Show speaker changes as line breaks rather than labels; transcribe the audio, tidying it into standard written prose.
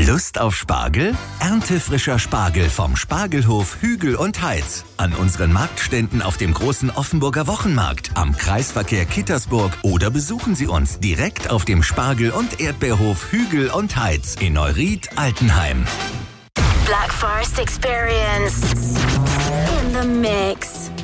Lust auf Spargel? Erntefrischer Spargel vom Spargelhof Hügel und Heitz. An unseren Marktständen auf dem großen Offenburger Wochenmarkt, am Kreisverkehr Kittersburg oder besuchen Sie uns direkt auf dem Spargel- und Erdbeerhof Hügel und Heitz in Neuried-Altenheim.
Black Forest Experience in the mix.